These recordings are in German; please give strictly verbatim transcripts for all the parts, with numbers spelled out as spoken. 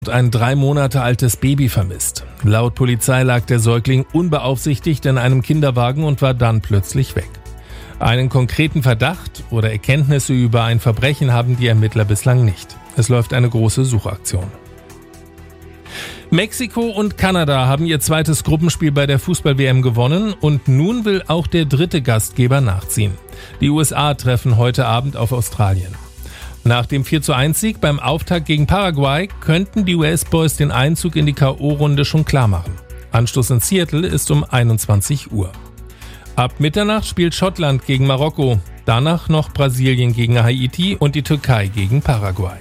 Ein drei Monate altes Baby vermisst. Laut Polizei lag der Säugling unbeaufsichtigt in einem Kinderwagen und war dann plötzlich weg. Einen konkreten Verdacht oder Erkenntnisse über ein Verbrechen haben die Ermittler bislang nicht. Es läuft eine große Suchaktion. Mexiko und Kanada haben ihr zweites Gruppenspiel bei der Fußball-W M gewonnen und nun will auch der dritte Gastgeber nachziehen. Die U S A treffen heute Abend auf Australien. Nach dem vier zu eins Sieg beim Auftakt gegen Paraguay könnten die U S-Boys den Einzug in die K O-Runde schon klar machen. Anstoß in Seattle ist um einundzwanzig Uhr. Ab Mitternacht spielt Schottland gegen Marokko, danach noch Brasilien gegen Haiti und die Türkei gegen Paraguay.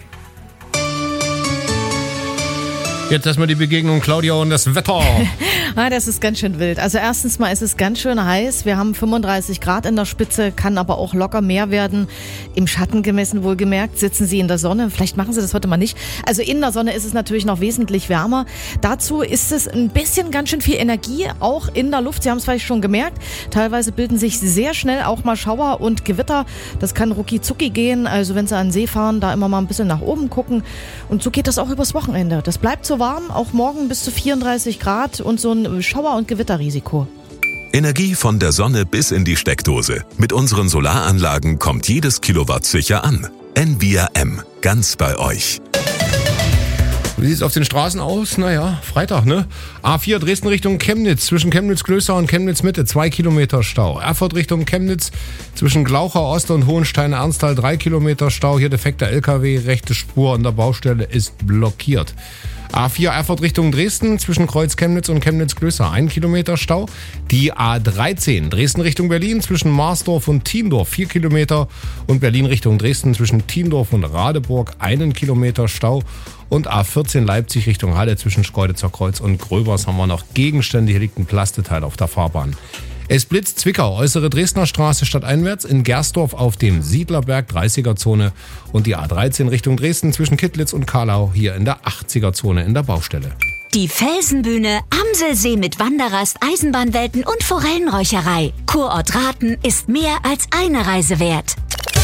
Jetzt erstmal die Begegnung Claudia und das Wetter. ah, das ist ganz schön wild. Also erstens mal ist es ganz schön heiß. Wir haben fünfunddreißig Grad in der Spitze, kann aber auch locker mehr werden. Im Schatten gemessen wohlgemerkt. Sitzen Sie in der Sonne? Vielleicht machen Sie das heute mal nicht. Also in der Sonne ist es natürlich noch wesentlich wärmer. Dazu ist es ein bisschen ganz schön viel Energie, auch in der Luft. Sie haben es vielleicht schon gemerkt. Teilweise bilden sich sehr schnell auch mal Schauer und Gewitter. Das kann rucki zucki gehen. Also wenn Sie an den See fahren, da immer mal ein bisschen nach oben gucken. Und so geht das auch übers Wochenende. Das bleibt so warm, auch morgen bis zu vierunddreißig Grad und so ein Schauer- und Gewitterrisiko. Energie von der Sonne bis in die Steckdose. Mit unseren Solaranlagen kommt jedes Kilowatt sicher an. Envia M, ganz bei euch. Wie sieht es auf den Straßen aus? Naja, Freitag, ne? A vier Dresden Richtung Chemnitz, zwischen Chemnitz-Glößau und Chemnitz-Mitte, zwei Kilometer Stau. Erfurt Richtung Chemnitz, zwischen Glauchau Ost und Hohenstein-Ernsthal, drei Kilometer Stau. Hier defekter L K W, rechte Spur an der Baustelle ist blockiert. A vier Erfurt Richtung Dresden, zwischen Kreuz Chemnitz und Chemnitz-Glößau, ein Kilometer Stau. Die A dreizehn Dresden Richtung Berlin, zwischen Marsdorf und Thiendorf, vier Kilometer. Und Berlin Richtung Dresden, zwischen Thiendorf und Radeburg, einen Kilometer Stau. Und A vierzehn Leipzig Richtung Halle, zwischen Schkeuditzer Kreuz und Gröbers haben wir noch Gegenstände. Hier liegt ein Plasteteil auf der Fahrbahn. Es blitzt Zwickau, äußere Dresdner Straße stadteinwärts, in Gersdorf auf dem Siedlerberg, dreißiger-Zone und die A dreizehn Richtung Dresden zwischen Kittlitz und Kahlau, hier in der achtziger-Zone in der Baustelle. Die Felsenbühne, Amselsee mit Wanderrast, Eisenbahnwelten und Forellenräucherei. Kurort Rathen ist mehr als eine Reise wert.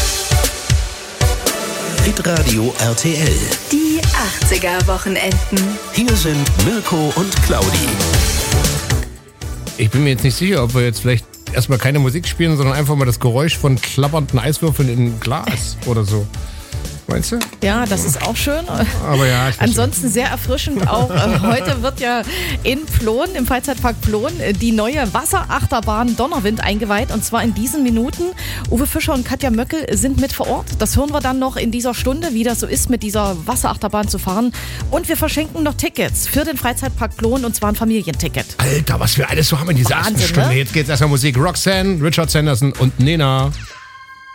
Hitradio R T L. Die achtziger-Wochenenden. Hier sind Mirko und Claudi. Ich bin mir jetzt nicht sicher, ob wir jetzt vielleicht erstmal keine Musik spielen, sondern einfach mal das Geräusch von klappernden Eiswürfeln in Glas oder so. Meinst du? Ja, das ist auch schön. Aber ja, ich ansonsten sehr erfrischend auch. Äh, heute wird ja in Ploen, im Freizeitpark Ploen, die neue Wasserachterbahn Donnerwind eingeweiht. Und zwar in diesen Minuten. Uwe Fischer und Katja Möckel sind mit vor Ort. Das hören wir dann noch in dieser Stunde, wie das so ist, mit dieser Wasserachterbahn zu fahren. Und wir verschenken noch Tickets für den Freizeitpark Ploen, und zwar ein Familienticket. Alter, was wir alles so haben in dieser Wahnsinn, ersten Stunde. Ne? Jetzt geht's erstmal Musik. Roxanne, Richard Sanderson und Nena.